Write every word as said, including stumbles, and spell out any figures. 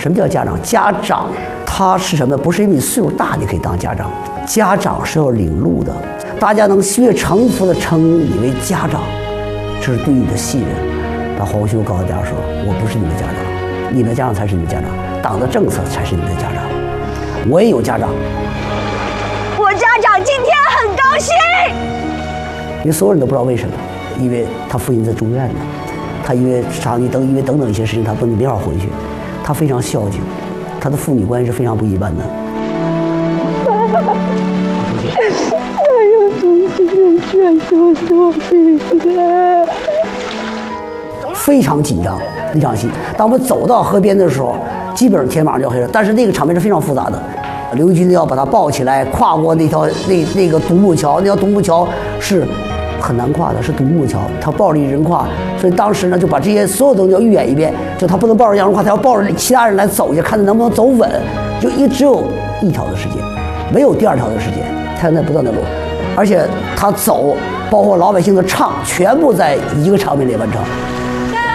什么叫家长？家长他是什么？不是因为你岁数大你可以当家长，家长是要领路的。大家能越诚服的称你为家长，这是对你的信任。但黄修告诉大家说：“我不是你的家长，你的家长才是你的家长，党的政策才是你的家长。”我也有家长， 我家长今天很高兴。 因为所有人都不知道为什么，因为他父亲在住院呢，他因为长期等，因为等等一些事情，他不没法回去。他非常孝敬，他的父女关系是非常不一般的。 还有同性恋劝说作品的， 非常紧张那场戏。当我们走到河边的时候，基本上天马上就黑了，但是那个场面是非常复杂的。刘玉军要把他抱起来，跨过那条那那个独木桥，那条独木桥是很难跨的，是独木桥，他抱着一人跨，所以当时呢就把这些所有东西要预演一遍，就他不能抱着杨荣跨，他要抱着其他人来走一下，看他能不能走稳，就一只有一条的时间，没有第二条的时间，他在不断的走，而且他走，包括老百姓的唱，全部在一个场面里完成。